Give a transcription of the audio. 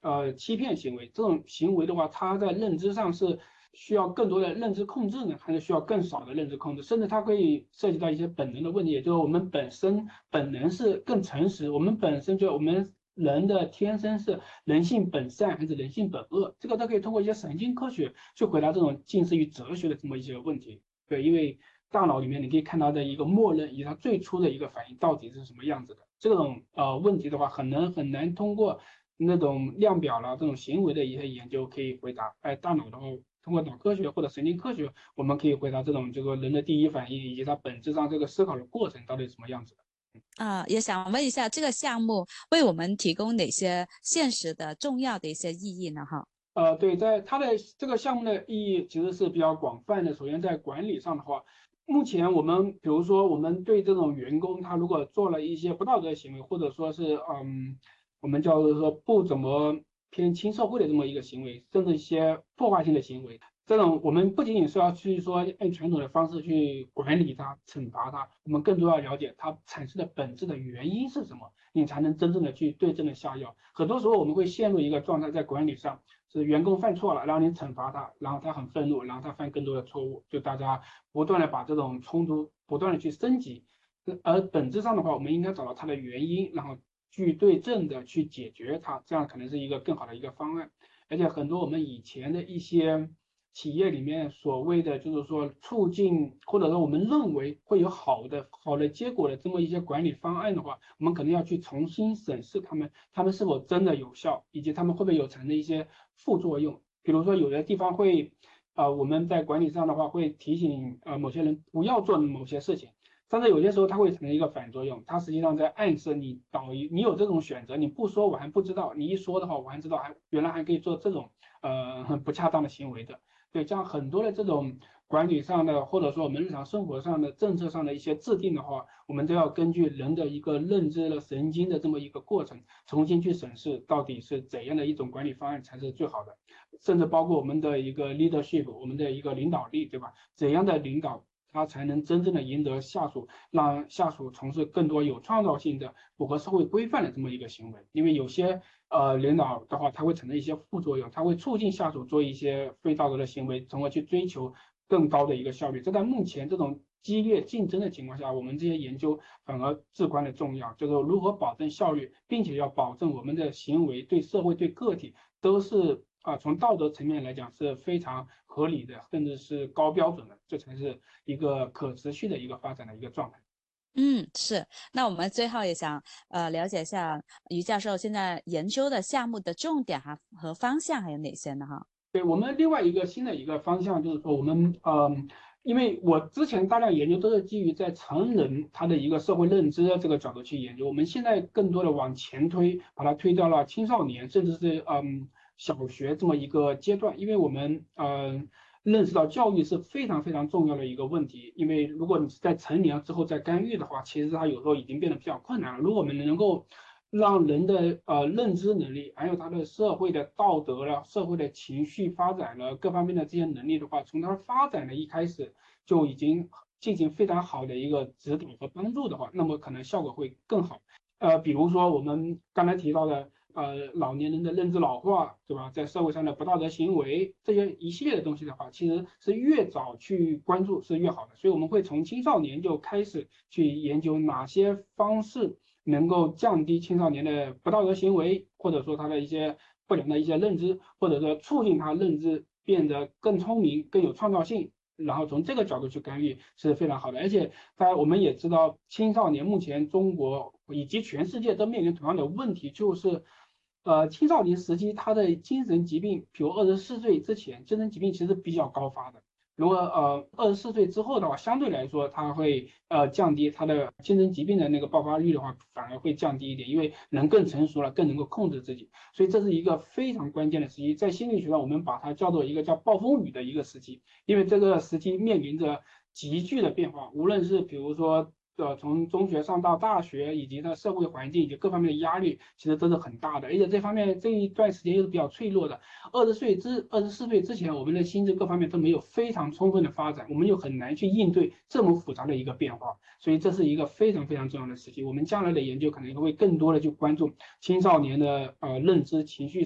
欺骗行为。这种行为的话，它在认知上是需要更多的认知控制呢，还是需要更少的认知控制？甚至它可以涉及到一些本能的问题，也就是我们本身本能是更诚实，我们本身就我们人的天生是人性本善还是人性本恶，这个都可以通过一些神经科学去回答这种近似于哲学的这么一些问题。对，因为大脑里面你可以看到的一个默认以及它最初的一个反应到底是什么样子的，这种问题的话，很难通过那种量表了这种行为的一些研究可以回答。哎，大脑的话，通过脑科学或者神经科学，我们可以回答这个人的第一反应以及它本质上这个思考的过程到底是什么样子的。 也想问一下，这个项目为我们提供哪些现实的重要的一些意义呢？哈。 对，在它的这个项目的意义其实是比较广泛的。首先在管理上的话，目前我们比如说我们对这种员工，他如果做了一些不道德行为，或者说是我们叫做说不怎么偏亲社会的这么一个行为，甚至一些破坏性的行为，这种我们不仅仅是要去说按传统的方式去管理它、惩罚它，我们更多要了解它产生的本质的原因是什么，你才能真正的去对症的下药。很多时候我们会陷入一个状态，在管理上。是员工犯错了，然后你惩罚他，然后他很愤怒，然后他犯更多的错误，就大家不断的把这种冲突不断的去升级，而本质上的话，我们应该找到它的原因，然后去对症的去解决它，这样可能是一个更好的一个方案。而且很多我们以前的一些企业里面所谓的就是说促进，或者说我们认为会有好的结果的这么一些管理方案的话，我们可能要去重新审视他们是否真的有效，以及他们会不会有产生一些副作用。比如说有的地方会，我们在管理上的话会提醒某些人不要做某些事情，但是有些时候它会产生一个反作用，它实际上在暗示你有这种选择，你不说我还不知道，你一说的话我还知道原来还可以做这种很不恰当的行为的。对，这样很多的这种管理上的，或者说我们日常生活上的政策上的一些制定的话，我们都要根据人的一个认知的神经的这么一个过程，重新去审视到底是怎样的一种管理方案才是最好的，甚至包括我们的一个 leadership，我们的一个领导力，对吧？怎样的领导他才能真正的赢得下属，让下属从事更多有创造性的、符合社会规范的这么一个行为？因为有些领导的话，他会产生一些副作用，他会促进下属做一些非道德的行为，从而去追求更高的一个效率。这在目前这种激烈竞争的情况下，我们这些研究反而至关的重要，就是如何保证效率，并且要保证我们的行为对社会、对个体都是从道德层面来讲是非常合理的，甚至是高标准的，这才是一个可持续的一个发展的一个状态。 嗯，是。那我们最后也想了解一下于教授现在研究的项目的重点和方向还有哪些呢？哈。 对我们另外一个新的一个方向就是说，我们因为我之前大量研究都是基于在成人他的一个社会认知这个角度去研究，我们现在更多的往前推，把它推到了青少年，甚至是小学这么一个阶段，因为我们认识到教育是非常非常重要的一个问题，因为如果你是在成年之后再干预的话，其实它有时候已经变得比较困难了。如果我们能够让人的认知能力，还有他的社会的道德了、社会的情绪发展了各方面的这些能力的话，从他发展的一开始就已经进行非常好的一个指导和帮助的话，那么可能效果会更好。比如说我们刚才提到的，老年人的认知老化，对吧？在社会上的不道德行为这些一系列的东西的话，其实是越早去关注是越好的。所以我们会从青少年就开始去研究哪些方式能够降低青少年的不道德行为，或者说他的一些不良的一些认知，或者说促进他认知变得更聪明、更有创造性。然后从这个角度去干预是非常好的，而且当然我们也知道，青少年目前中国以及全世界都面临同样的问题，就是青少年时期他的精神疾病，比如24岁之前，精神疾病其实比较高发的。如果24岁之后的话，相对来说它会降低它的精神疾病的那个爆发率的话，反而会降低一点，因为人更成熟了，更能够控制自己。所以这是一个非常关键的时期，在心理学上我们把它叫做一个叫暴风雨的一个时期，因为这个时期面临着急剧的变化，无论是比如说从中学上到大学，以及它社会环境以及各方面的压力，其实都是很大的，而且这方面这一段时间又是比较脆弱的。24岁之前，我们的心智各方面都没有非常充分的发展，我们又很难去应对这么复杂的一个变化，所以这是一个非常非常重要的时期。我们将来的研究可能会更多的去关注青少年的认知、情绪。